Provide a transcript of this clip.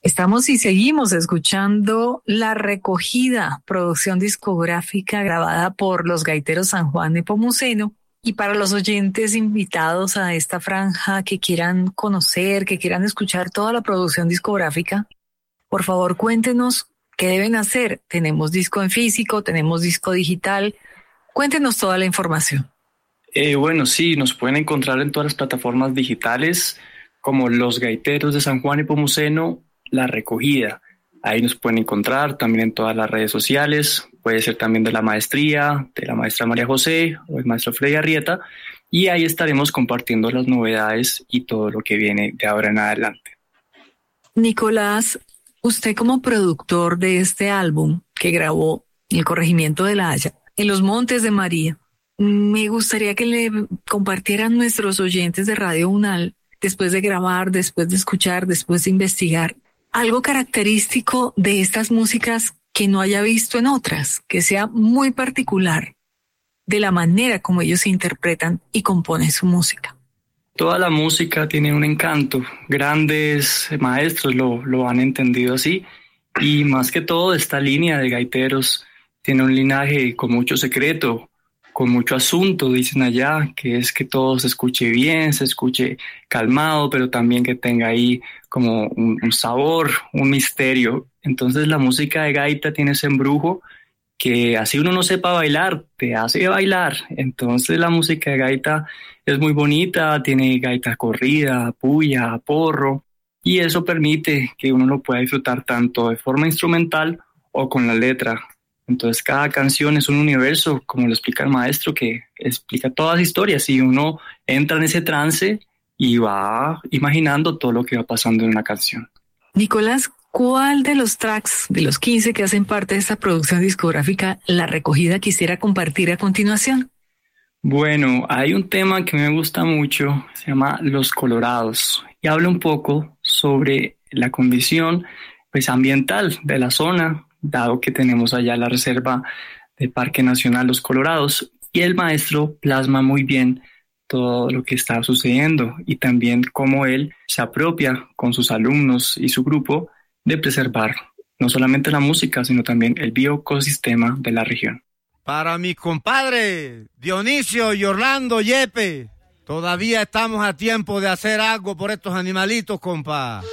Estamos y seguimos escuchando La Recogida, producción discográfica grabada por los Gaiteros San Juan Nepomuceno. Y para los oyentes invitados a esta franja que quieran conocer, que quieran escuchar toda la producción discográfica, por favor cuéntenos qué deben hacer. Tenemos disco en físico, tenemos disco digital. Cuéntenos toda la información. Bueno, sí, nos pueden encontrar en todas las plataformas digitales como Los Gaiteros de San Juan Nepomuceno, La Recogida. Ahí nos pueden encontrar también en todas las redes sociales. Puede ser también de la maestría, de la maestra María José o el maestro Freddy Arrieta. Y ahí estaremos compartiendo las novedades y todo lo que viene de ahora en adelante. Nicolás, usted como productor de este álbum que grabó en el corregimiento de La Haya, en los Montes de María, me gustaría que le compartieran nuestros oyentes de Radio UNAL, después de grabar, después de escuchar, después de investigar, algo característico de estas músicas que no haya visto en otras, que sea muy particular de la manera como ellos interpretan y componen su música. Toda la música tiene un encanto. Grandes maestros lo han entendido así. Y más que todo, esta línea de gaiteros tiene un linaje con mucho secreto, con mucho asunto, dicen allá, que es que todo se escuche bien, se escuche calmado, pero también que tenga ahí como un sabor, un misterio. Entonces la música de gaita tiene ese embrujo que así uno no sepa bailar, te hace bailar. Entonces la música de gaita es muy bonita, tiene gaita corrida, puya, porro, y eso permite que uno lo pueda disfrutar tanto de forma instrumental o con la letra. Entonces cada canción es un universo, como lo explica el maestro, que explica todas las historias y uno entra en ese trance y va imaginando todo lo que va pasando en una canción. Nicolás, ¿cuál de los tracks, de los 15 que hacen parte de esta producción discográfica, La Recogida, quisiera compartir a continuación? Bueno, hay un tema que me gusta mucho, se llama Los Colorados, y habla un poco sobre la condición pues, ambiental de la zona, dado que tenemos allá la reserva del Parque Nacional Los Colorados, y el maestro plasma muy bien todo lo que está sucediendo y también cómo él se apropia con sus alumnos y su grupo de preservar no solamente la música, sino también el bioecosistema de la región. Para mis compadres Dionisio y Orlando Yepe, todavía estamos a tiempo de hacer algo por estos animalitos, compa.